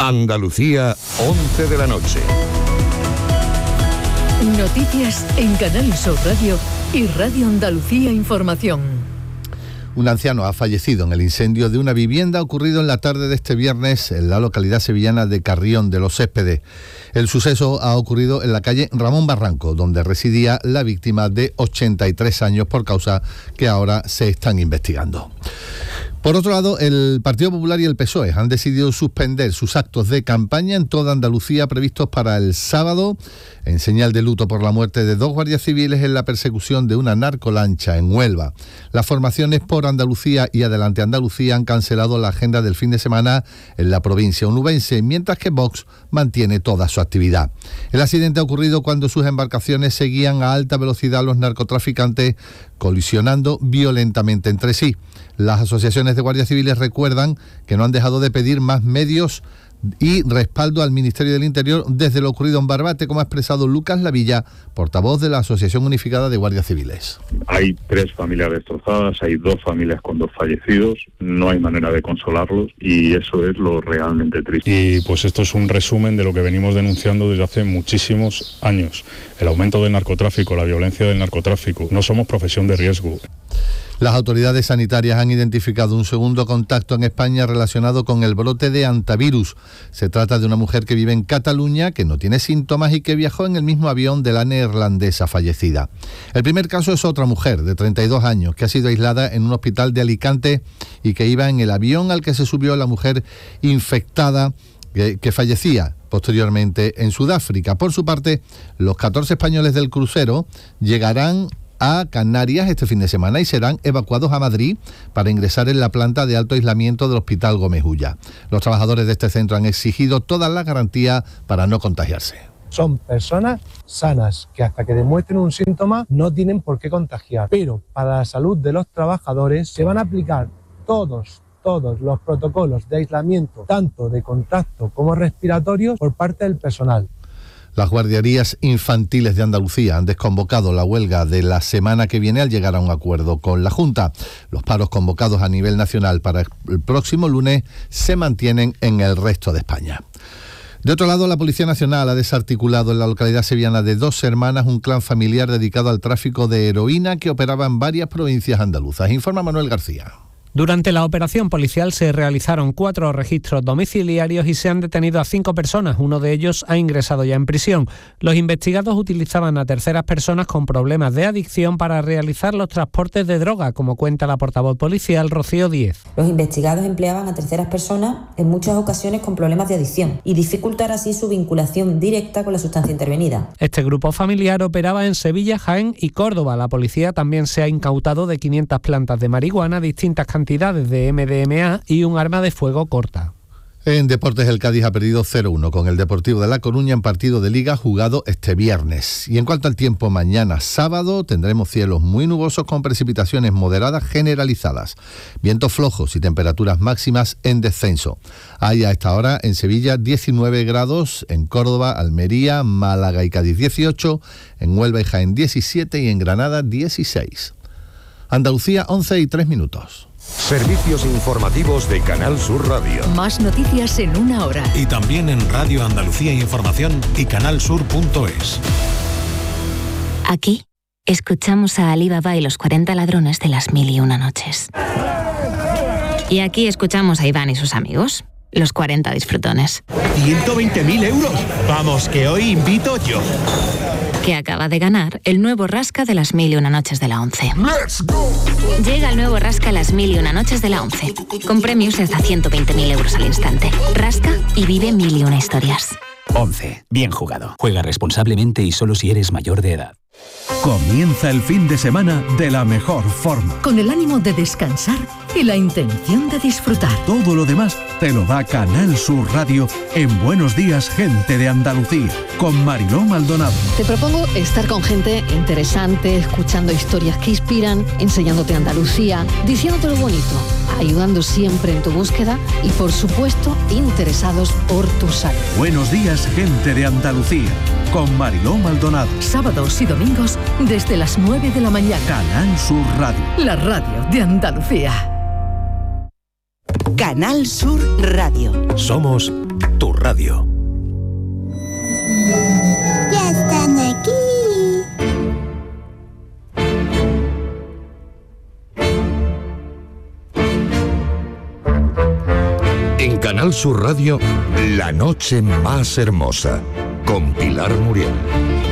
Andalucía, 11 de la noche. Noticias en Canal Sur Radio y Radio Andalucía Información. Un anciano ha fallecido en el incendio de una vivienda ocurrido en la tarde de este viernes en la localidad sevillana de Carrión de los Céspedes. El suceso ha ocurrido en la calle Ramón Barranco, donde residía la víctima de 83 años por causas que ahora se están investigando. Por otro lado, el Partido Popular y el PSOE han decidido suspender sus actos de campaña en toda Andalucía previstos para el sábado, en señal de luto por la muerte de 2 guardias civiles en la persecución de una narcolancha en Huelva. Las formaciones Por Andalucía y Adelante Andalucía han cancelado la agenda del fin de semana en la provincia onubense, mientras que Vox mantiene toda su actividad. El accidente ha ocurrido cuando sus embarcaciones seguían a alta velocidad los narcotraficantes, colisionando violentamente entre sí. Las asociaciones de guardias civiles recuerdan que no han dejado de pedir más medios y respaldo al Ministerio del Interior desde lo ocurrido en Barbate, como ha expresado Lucas Lavilla, portavoz de la Asociación Unificada de Guardias Civiles. Hay 3 familias destrozadas, hay 2 familias con 2 fallecidos, no hay manera de consolarlos y eso es lo realmente triste. Y pues esto es un resumen de lo que venimos denunciando desde hace muchísimos años. El aumento del narcotráfico, la violencia del narcotráfico. No somos profesión de riesgo. Las autoridades sanitarias han identificado un segundo contacto en España relacionado con el brote de hantavirus. Se trata de una mujer que vive en Cataluña, que no tiene síntomas y que viajó en el mismo avión de la neerlandesa fallecida. El primer caso es otra mujer de 32 años que ha sido aislada en un hospital de Alicante y que iba en el avión al que se subió la mujer infectada que fallecía posteriormente en Sudáfrica. Por su parte, los 14 españoles del crucero llegarán a Canarias este fin de semana y serán evacuados a Madrid para ingresar en la planta de alto aislamiento del Hospital Gómez Ulla. Los trabajadores de este centro han exigido todas las garantías para no contagiarse. Son personas sanas que hasta que demuestren un síntoma no tienen por qué contagiar, pero para la salud de los trabajadores se van a aplicar todos los protocolos de aislamiento, tanto de contacto como respiratorios, por parte del personal. Las guarderías infantiles de Andalucía han desconvocado la huelga de la semana que viene al llegar a un acuerdo con la Junta. Los paros convocados a nivel nacional para el próximo lunes se mantienen en el resto de España. De otro lado, la Policía Nacional ha desarticulado en la localidad sevillana de Dos Hermanas un clan familiar dedicado al tráfico de heroína que operaba en varias provincias andaluzas. Informa Manuel García. Durante la operación policial se realizaron 4 registros domiciliarios y se han detenido a 5 personas. Uno de ellos ha ingresado ya en prisión. Los investigados utilizaban a terceras personas con problemas de adicción para realizar los transportes de droga, como cuenta la portavoz policial Rocío Díez. Los investigados empleaban a terceras personas en muchas ocasiones con problemas de adicción y dificultar así su vinculación directa con la sustancia intervenida. Este grupo familiar operaba en Sevilla, Jaén y Córdoba. La policía también se ha incautado de 500 plantas de marihuana, distintas cantidades de MDMA y un arma de fuego corta. En deportes, el Cádiz ha perdido 0-1 con el Deportivo de La Coruña en partido de Liga jugado este viernes. Y en cuanto al tiempo, mañana sábado tendremos cielos muy nubosos con precipitaciones moderadas generalizadas, vientos flojos y temperaturas máximas en descenso. Hay a esta hora en Sevilla 19 grados, en Córdoba, Almería, Málaga y Cádiz 18, en Huelva y Jaén 17 y en Granada 16. Andalucía, 11:03. Servicios informativos de Canal Sur Radio. Más noticias en una hora. Y también en Radio Andalucía Información y canalsur.es. Aquí escuchamos a Ali Baba y los 40 ladrones de las 1001 noches. Y aquí escuchamos a Iván y sus amigos, los 40 disfrutones. ¡120.000 euros! Vamos, que hoy invito yo. Que acaba de ganar el nuevo Rasca de las 1001 noches de la 11. ¡Let's go! Llega el nuevo Rasca las 1001 noches de la 11, con premios de hasta 120.000 euros al instante. Rasca y vive 1001 historias. 11. Bien jugado. Juega responsablemente y solo si eres mayor de edad. Comienza el fin de semana de la mejor forma. Con el ánimo de descansar y la intención de disfrutar. Todo lo demás te lo da Canal Sur Radio en Buenos Días, Gente de Andalucía, con Mariló Maldonado. Te propongo estar con gente interesante, escuchando historias que inspiran, enseñándote Andalucía, diciéndote lo bonito, ayudando siempre en tu búsqueda y, por supuesto, interesados por tu salud. Buenos Días, Gente de Andalucía, con Mariló Maldonado. Sábados y domingos desde las 9 de la mañana. Canal Sur Radio. La radio de Andalucía. Canal Sur Radio. Somos tu radio. Ya están aquí. En Canal Sur Radio, La noche más hermosa, con Pilar Muriel.